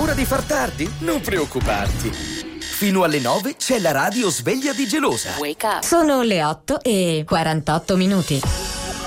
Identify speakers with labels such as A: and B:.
A: paura di far tardi? Non preoccuparti. Fino alle 9 c'è la radio sveglia di Gelosa.
B: Sono le 8:48.